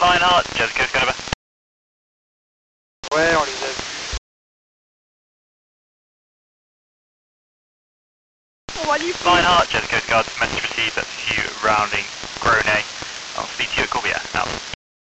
Lionheart, Jersey Coast Guard. Ouais, on les a vus. On va lui Lionheart, Jersey Coast Guard, message received, that's you rounding Grone. I'll speak to you at Corbière, out.